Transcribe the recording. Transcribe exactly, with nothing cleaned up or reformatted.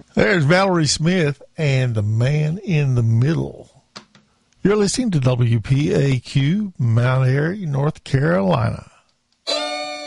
There's Valerie Smith and The Man in the Middle. You're listening to W P A Q, Mount Airy, North Carolina.